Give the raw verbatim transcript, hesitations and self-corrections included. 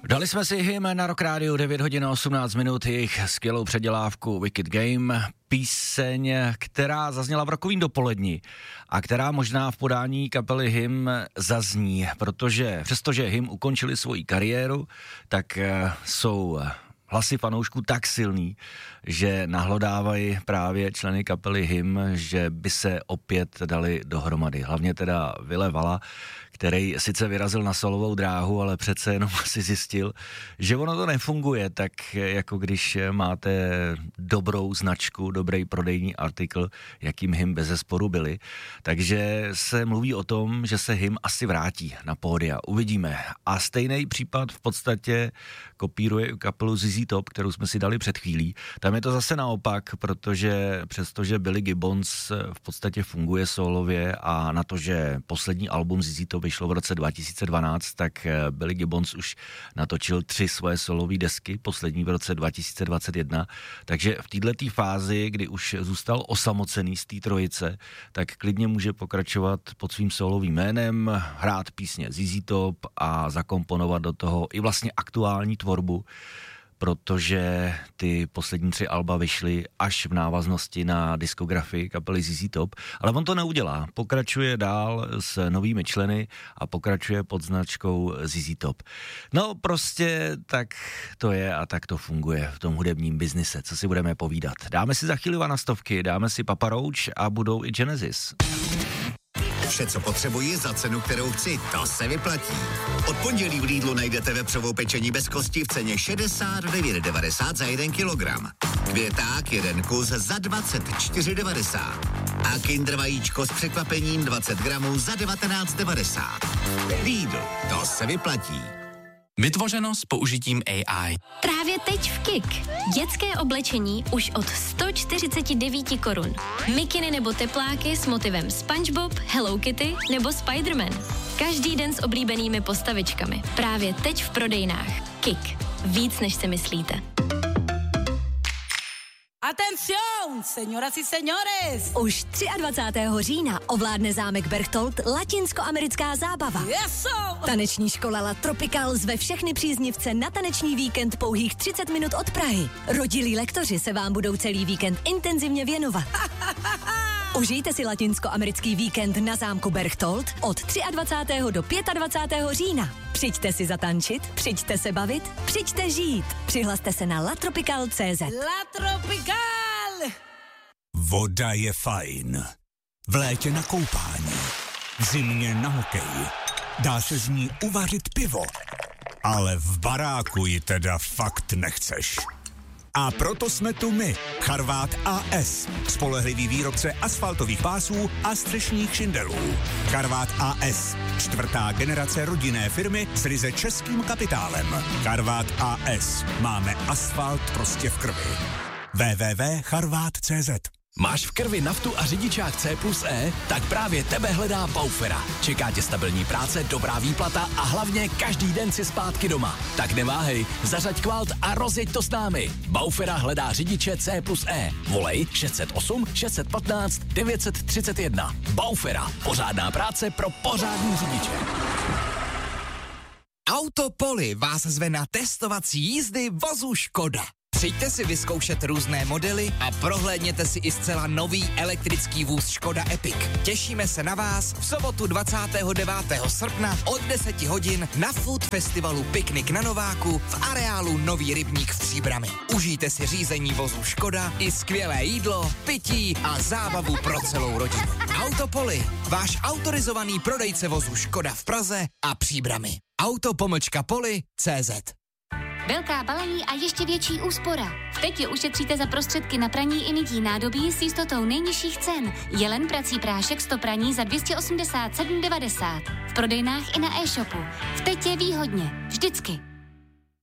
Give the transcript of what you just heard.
Dali jsme si hym na Rock Radio, devět hodin a osmnáct minut, jejich skvělou předělávku Wicked Game, píseň, která zazněla v rokovým dopoledni a která možná v podání kapely Hym zazní, protože přestože Hym ukončili svoji kariéru, tak jsou hlasy fanoušků tak silný, že nahlodávají právě členy kapely Hym, že by se opět dali dohromady. Hlavně teda Ville Vala, který sice vyrazil na solovou dráhu, ale přece jenom si zjistil, že ono to nefunguje tak, jako když máte dobrou značku, dobrý prodejní artikl, jakým Hym bezesporu byli. Takže se mluví o tom, že se Hym asi vrátí na pódia. Uvidíme. A stejný případ v podstatě kopíruje kapelu Z Z Top, kterou jsme si dali před chvílí. Tam je to zase naopak, protože přestože Billy Gibbons v podstatě funguje solově a na to, že poslední album Z Z Top vyšlo v roce dva tisíce dvanáct, tak Billy Gibbons už natočil tři svoje solové desky, poslední v roce dva tisíce dvacet jedna, takže v této fázi, kdy už zůstal osamocený z té trojice, tak klidně může pokračovat pod svým solovým jménem, hrát písně Z Z Top a zakomponovat do toho i vlastně aktuální tvorbu, protože ty poslední tři alba vyšly až v návaznosti na diskografii kapely Z Z Top, ale on to neudělá. Pokračuje dál s novými členy a pokračuje pod značkou Z Z Top. No prostě tak to je a tak to funguje v tom hudebním biznise. Co si budeme povídat? Dáme si za chvíli na stovky, dáme si Papa Roach a budou i Genesis. Vše, co potřebuji za cenu, kterou chci, to se vyplatí. Od pondělí v Lidlu najdete vepřovou pečení bez kosti v ceně šedesát devět devadesát za jeden kilogram. Květák jeden kus za dvacet čtyři devadesát. A Kinder vajíčko s překvapením dvacet gramů za devatenáct devadesát. Lidl, to se vyplatí. Vytvořeno s použitím A I. Právě teď v Kik. Dětské oblečení už od sto čtyřicet devět korun. Mikiny nebo tepláky s motivem SpongeBob, Hello Kitty nebo Spider-Man. Každý den s oblíbenými postavičkami. Právě teď v prodejnách. Kik. Víc, než si myslíte. Atención, señoras y señores! Už dvacátého třetího října ovládne zámek Berchtold latinskoamerická zábava. Yes, Taneční škola La Tropical zve všechny příznivce na taneční víkend pouhých třicet minut od Prahy. Rodilí lektoři se vám budou celý víkend intenzivně věnovat. Užijte si latinskoamerický víkend na zámku Berchtold od dvacátého třetího do dvacátého pátého října. Přijďte si zatančit, přijďte se bavit, přijďte žít. Přihlaste se na latropical tečka cé zet. La Tropical! Voda je fajn. V létě na koupání, v zimě na hokej. Dá se z ní uvařit pivo. Ale v baráku ji teda fakt nechceš. A proto jsme tu my, Charvát A S, spolehlivý výrobce asfaltových pásů a střešních šindelů. Charvát A S, čtvrtá generace rodinné firmy s ryze českým kapitálem. Charvát A S, máme asfalt prostě v krvi. w w w tečka charvát tečka cé zet. Máš v krvi naftu a řidičák C plus E? Tak právě tebe hledá Baufera. Čeká tě stabilní práce, dobrá výplata a hlavně každý den si zpátky doma. Tak neváhej, zařaď kvalt a rozjeď to s námi. Baufera hledá řidiče C plus E. Volej šest set osm šest set patnáct devět set třicet jedna. Baufera. Pořádná práce pro pořádný řidiče. Autopoly vás zve na testovací jízdy vozu Škoda. Přijďte si vyzkoušet různé modely a prohlédněte si i zcela nový elektrický vůz Škoda Epic. Těšíme se na vás v sobotu dvacátého devátého srpna od deseti hodin na Food Festivalu Piknik na Nováku v areálu Nový rybník v Příbrami. Užijte si řízení vozu Škoda i skvělé jídlo, pití a zábavu pro celou rodinu. Autopoly, váš autorizovaný prodejce vozu Škoda v Praze a Příbrami. Autopomlčka-poli tečka cé zet. Velká balení a ještě větší úspora. V Tetě ušetříte za prostředky na praní i mytí nádobí s jistotou nejnižších cen. Jelen prací prášek sto praní za dvě stě osmdesát sedm devadesát. V prodejnách i na e-shopu. V Tetě výhodně. Vždycky.